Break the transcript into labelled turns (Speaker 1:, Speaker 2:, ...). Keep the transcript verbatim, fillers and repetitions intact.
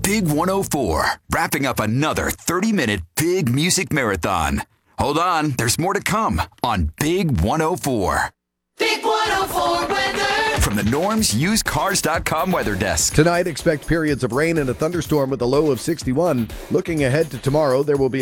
Speaker 1: Big one oh four, wrapping up another thirty-minute big music marathon. Hold on, there's more to come on Big one oh four.
Speaker 2: Big one oh four weather.
Speaker 1: From the Norm's Used Cars dot com weather desk.
Speaker 3: Tonight, expect periods of rain and a thunderstorm with a low of sixty-one. Looking ahead to tomorrow, there will be